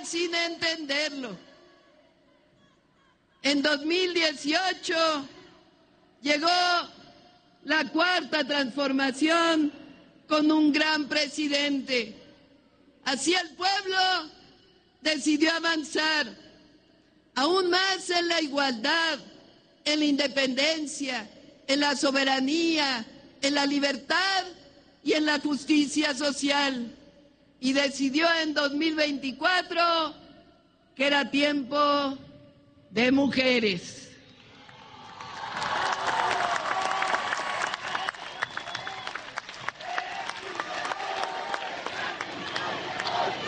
sin entenderlo. En 2018 llegó la cuarta transformación con un gran presidente. Así el pueblo decidió avanzar aún más en la igualdad, en la independencia, en la soberanía, en la libertad y en la justicia social. Y decidió en 2024 que era tiempo de mujeres.